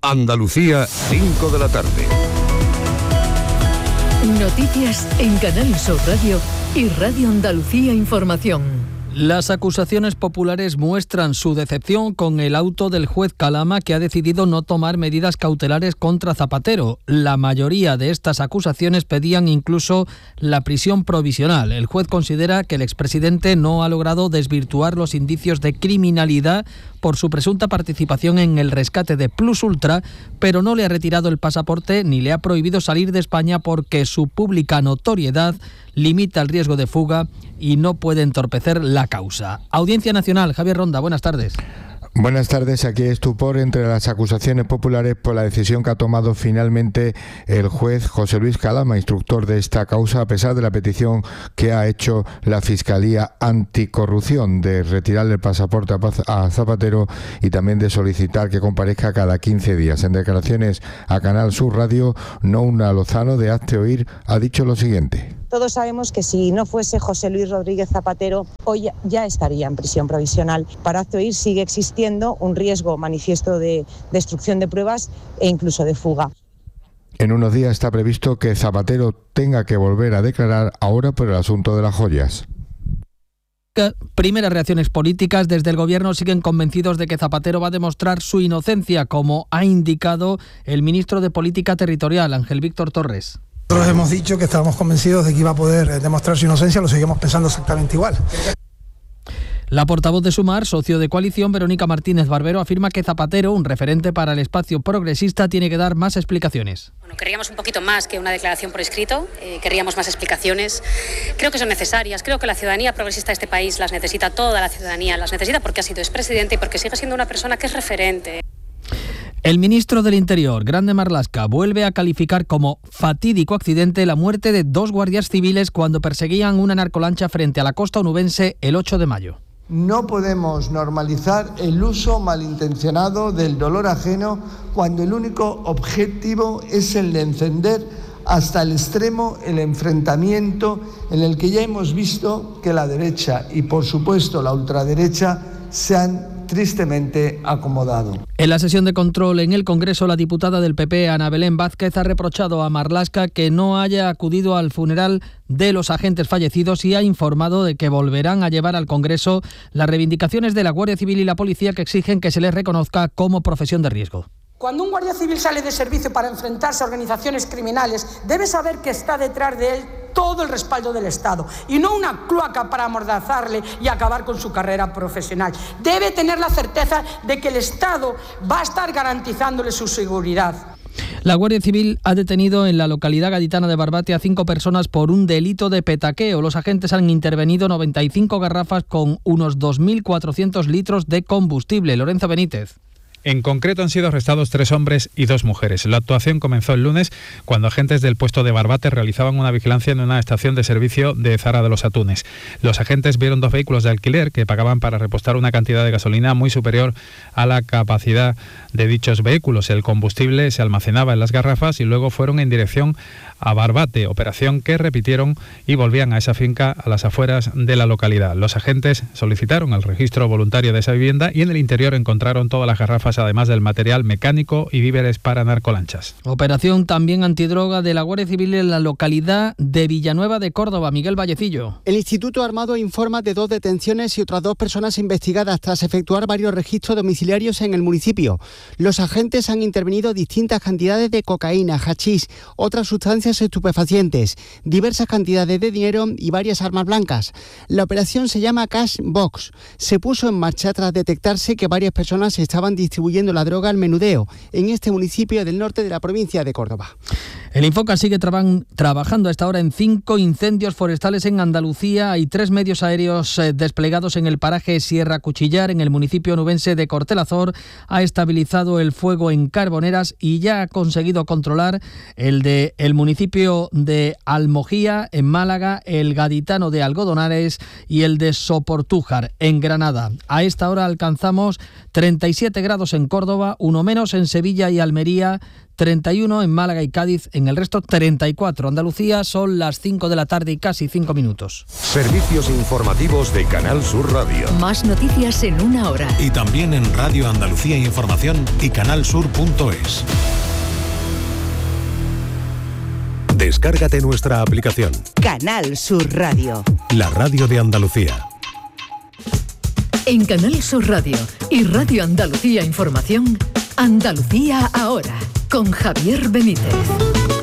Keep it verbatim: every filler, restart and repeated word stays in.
Andalucía, cinco de la tarde. Noticias en Canal Sur Radio y Radio Andalucía Información. Las acusaciones populares muestran su decepción con el auto del juez Calama, que ha decidido no tomar medidas cautelares contra Zapatero. La mayoría de estas acusaciones pedían incluso la prisión provisional. El juez considera que el expresidente no ha logrado desvirtuar los indicios de criminalidad por su presunta participación en el rescate de Plus Ultra, pero no le ha retirado el pasaporte ni le ha prohibido salir de España porque su pública notoriedad limita el riesgo de fuga y no puede entorpecer la causa. Audiencia Nacional, Javier Ronda, buenas tardes. Buenas tardes, aquí hay estupor entre las acusaciones populares por la decisión que ha tomado finalmente el juez José Luis Calama, instructor de esta causa, a pesar de la petición que ha hecho la Fiscalía Anticorrupción de retirarle el pasaporte a Zapatero y también de solicitar que comparezca cada quince días. En declaraciones a Canal Sur Radio, Nouna Lozano de Hazte Oír ha dicho lo siguiente. Todos sabemos que si no fuese José Luis Rodríguez Zapatero, hoy ya estaría en prisión provisional. Para Hazte Oír sigue existiendo un riesgo manifiesto de destrucción de pruebas e incluso de fuga. En unos días está previsto que Zapatero tenga que volver a declarar ahora por el asunto de las joyas. Primeras reacciones políticas. Desde el Gobierno siguen convencidos de que Zapatero va a demostrar su inocencia, como ha indicado el ministro de Política Territorial, Ángel Víctor Torres. Nosotros hemos dicho que estábamos convencidos de que iba a poder demostrar su inocencia, lo seguimos pensando exactamente igual. La portavoz de Sumar, socio de coalición, Verónica Martínez Barbero, afirma que Zapatero, un referente para el espacio progresista, tiene que dar más explicaciones. Bueno, querríamos un poquito más que una declaración por escrito, eh, querríamos más explicaciones. Creo que son necesarias, creo que la ciudadanía progresista de este país las necesita, toda la ciudadanía las necesita porque ha sido expresidente y porque sigue siendo una persona que es referente. El ministro del Interior, Grande Marlaska, vuelve a calificar como fatídico accidente la muerte de dos guardias civiles cuando perseguían una narcolancha frente a la costa onubense el ocho de mayo. No podemos normalizar el uso malintencionado del dolor ajeno cuando el único objetivo es el de encender hasta el extremo el enfrentamiento en el que ya hemos visto que la derecha y, por supuesto, la ultraderecha se han tristemente acomodado. En la sesión de control en el Congreso, la diputada del P P, Ana Belén Vázquez, ha reprochado a Marlaska que no haya acudido al funeral de los agentes fallecidos y ha informado de que volverán a llevar al Congreso las reivindicaciones de la Guardia Civil y la Policía que exigen que se les reconozca como profesión de riesgo. Cuando un guardia civil sale de servicio para enfrentarse a organizaciones criminales, debe saber que está detrás de él todo el respaldo del Estado y no una cloaca para amordazarle y acabar con su carrera profesional. Debe tener la certeza de que el Estado va a estar garantizándole su seguridad. La Guardia Civil ha detenido en la localidad gaditana de Barbate a cinco personas por un delito de petaqueo. Los agentes han intervenido noventa y cinco garrafas con unos dos mil cuatrocientos litros de combustible. Lorenzo Benítez. En concreto han sido arrestados tres hombres y dos mujeres. La actuación comenzó el lunes cuando agentes del puesto de Barbate realizaban una vigilancia en una estación de servicio de Zara de los Atunes. Los agentes vieron dos vehículos de alquiler que pagaban para repostar una cantidad de gasolina muy superior a la capacidad de dichos vehículos. El combustible se almacenaba en las garrafas y luego fueron en dirección a Barbate, operación que repitieron y volvían a esa finca a las afueras de la localidad. Los agentes solicitaron el registro voluntario de esa vivienda y en el interior encontraron todas las garrafas, además del material mecánico y víveres para narcolanchas. Operación también antidroga de la Guardia Civil en la localidad de Villanueva de Córdoba. Miguel Vallecillo. El Instituto Armado informa de dos detenciones y otras dos personas investigadas tras efectuar varios registros domiciliarios en el municipio. Los agentes han intervenido distintas cantidades de cocaína, hachís, otras sustancias estupefacientes, diversas cantidades de dinero y varias armas blancas. La operación se llama Cash Box. Se puso en marcha tras detectarse que varias personas estaban distribuyendo la droga al menudeo en este municipio del norte de la provincia de Córdoba. El Infoca sigue traba- trabajando a esta hora en cinco incendios forestales en Andalucía. Hay tres medios aéreos eh, desplegados en el paraje Sierra Cuchillar, en el municipio onubense de Cortelazor. Ha estabilizado el fuego en Carboneras y ya ha conseguido controlar el de el municipio de Almojía, en Málaga, el gaditano de Algodonares y el de Soportújar, en Granada. A esta hora alcanzamos treinta y siete grados en Córdoba, uno menos en Sevilla y Almería, treinta y uno en Málaga y Cádiz, en el resto treinta y cuatro. Andalucía, son las cinco de la tarde y casi cinco minutos. Servicios informativos de Canal Sur Radio. Más noticias en una hora. Y también en Radio Andalucía Información y canalsur punto es. Descárgate nuestra aplicación. Canal Sur Radio. La radio de Andalucía. En Canal Sur Radio y Radio Andalucía Información, Andalucía ahora, con Javier Benítez.